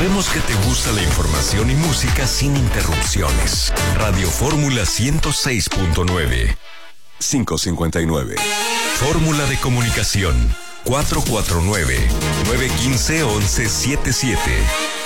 Sabemos que te gusta la información y música sin interrupciones. Radio Fórmula 106.9. 559. Fórmula de comunicación 449-915-1177.